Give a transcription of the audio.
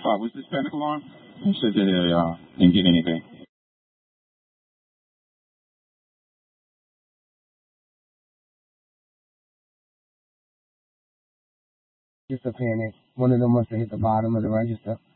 10-5. Was this panic alarm? I said that didn't get anything. Just a panic. One of them must have hit the bottom of the register.